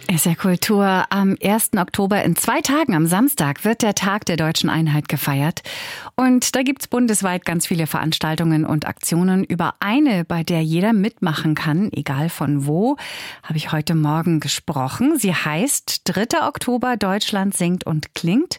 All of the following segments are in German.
SR Kultur. Am 1. Oktober in 2 Tagen, am Samstag, wird der Tag der Deutschen Einheit gefeiert. Und da gibt's bundesweit ganz viele Veranstaltungen und Aktionen. Über eine, bei der jeder mitmachen kann, egal von wo, habe ich heute Morgen gesprochen. Sie heißt 3. Oktober, Deutschland singt und klingt.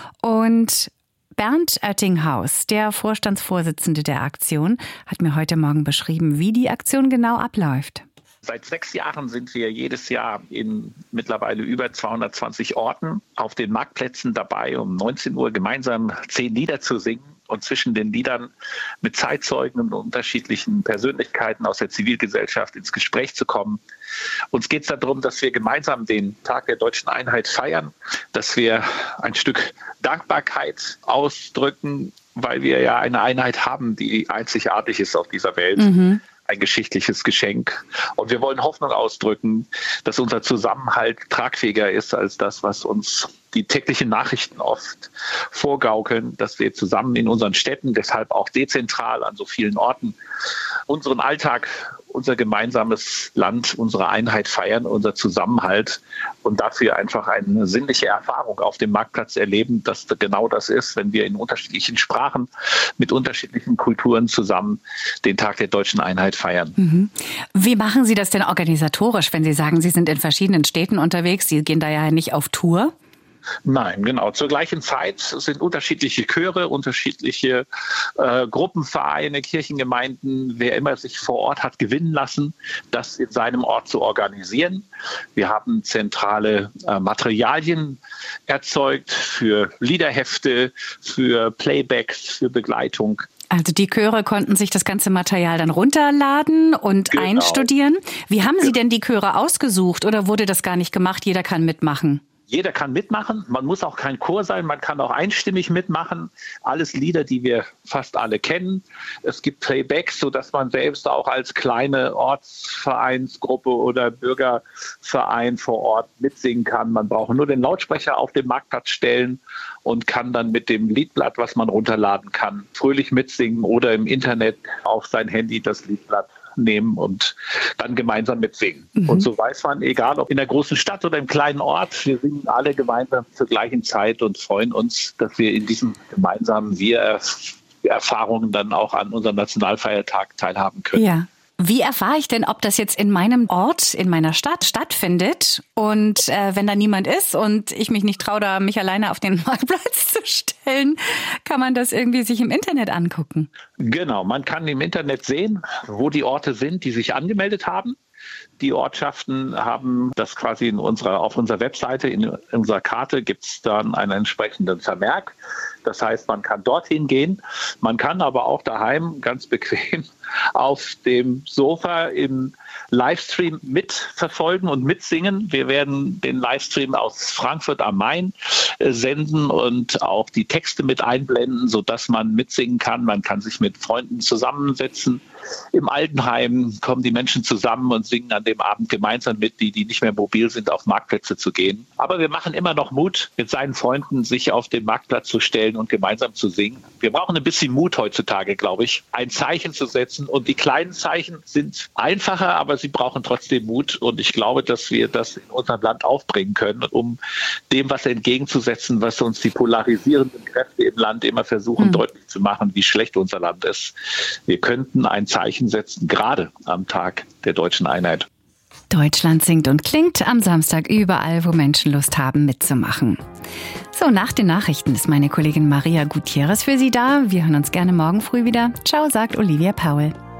Und Bernd Oettinghaus, der Vorstandsvorsitzende der Aktion, hat mir heute Morgen beschrieben, wie die Aktion genau abläuft. Seit 6 Jahren sind wir jedes Jahr in mittlerweile über 220 Orten auf den Marktplätzen dabei, um 19 Uhr gemeinsam 10 Lieder zu singen und zwischen den Liedern mit Zeitzeugen und unterschiedlichen Persönlichkeiten aus der Zivilgesellschaft ins Gespräch zu kommen. Uns geht es darum, dass wir gemeinsam den Tag der Deutschen Einheit feiern, dass wir ein Stück Dankbarkeit ausdrücken, weil wir ja eine Einheit haben, die einzigartig ist auf dieser Welt. Ein geschichtliches Geschenk. Und wir wollen Hoffnung ausdrücken, dass unser Zusammenhalt tragfähiger ist als das, was uns die täglichen Nachrichten oft vorgaukeln, dass wir zusammen in unseren Städten, deshalb auch dezentral an so vielen Orten, unseren Alltag, unser gemeinsames Land, unsere Einheit feiern, unser Zusammenhalt und dafür einfach eine sinnliche Erfahrung auf dem Marktplatz erleben, dass genau das ist, wenn wir in unterschiedlichen Sprachen mit unterschiedlichen Kulturen zusammen den Tag der Deutschen Einheit feiern. Wie machen Sie das denn organisatorisch, wenn Sie sagen, Sie sind in verschiedenen Städten unterwegs? Sie gehen da ja nicht auf Tour. Nein, genau. Zur gleichen Zeit sind unterschiedliche Chöre, unterschiedliche Gruppenvereine, Kirchengemeinden, wer immer sich vor Ort hat gewinnen lassen, das in seinem Ort zu organisieren. Wir haben zentrale Materialien erzeugt für Liederhefte, für Playbacks, für Begleitung. Also die Chöre konnten sich das ganze Material dann runterladen und einstudieren. Wie haben Sie denn die Chöre ausgesucht oder wurde das gar nicht gemacht? Jeder kann mitmachen. Jeder kann mitmachen, man muss auch kein Chor sein, man kann auch einstimmig mitmachen. Alles Lieder, die wir fast alle kennen. Es gibt Playbacks, sodass man selbst auch als kleine Ortsvereinsgruppe oder Bürgerverein vor Ort mitsingen kann. Man braucht nur den Lautsprecher auf den Marktplatz stellen und kann dann mit dem Liedblatt, was man runterladen kann, fröhlich mitsingen oder im Internet auf sein Handy das Liedblatt nehmen und dann gemeinsam mitsingen. Und so weiß man, egal ob in der großen Stadt oder im kleinen Ort, wir singen alle gemeinsam zur gleichen Zeit und freuen uns, dass wir in diesem gemeinsamen Wir-Erfahrungen dann auch an unserem Nationalfeiertag teilhaben können. Ja. Wie erfahre ich denn, ob das jetzt in meinem Ort, in meiner Stadt stattfindet? Und wenn da niemand ist und ich mich nicht traue, da mich alleine auf den Marktplatz zu stellen, kann man das irgendwie sich im Internet angucken? Genau, man kann im Internet sehen, wo die Orte sind, die sich angemeldet haben. Die Ortschaften haben das quasi auf unserer Webseite, in unserer Karte gibt es dann einen entsprechenden Vermerk. Das heißt, man kann dorthin gehen. Man kann aber auch daheim ganz bequem auf dem Sofa im Livestream mitverfolgen und mitsingen. Wir werden den Livestream aus Frankfurt am Main senden und auch die Texte mit einblenden, sodass man mitsingen kann. Man kann sich mit Freunden zusammensetzen. Im Altenheim kommen die Menschen zusammen und singen an dem Abend gemeinsam mit, die nicht mehr mobil sind, auf Marktplätze zu gehen. Aber wir machen immer noch Mut, mit seinen Freunden sich auf den Marktplatz zu stellen und gemeinsam zu singen. Wir brauchen ein bisschen Mut heutzutage, glaube ich, ein Zeichen zu setzen. Und die kleinen Zeichen sind einfacher, aber sie brauchen trotzdem Mut. Und ich glaube, dass wir das in unserem Land aufbringen können, um dem was entgegenzusetzen, was uns die polarisierenden Kräfte im Land immer versuchen deutlich zu machen, wie schlecht unser Land ist. Wir könnten ein Zeichen setzen, gerade am Tag der Deutschen Einheit. Deutschland singt und klingt am Samstag überall, wo Menschen Lust haben, mitzumachen. So, nach den Nachrichten ist meine Kollegin Maria Gutierrez für Sie da. Wir hören uns gerne morgen früh wieder. Ciao, sagt Olivia Paul.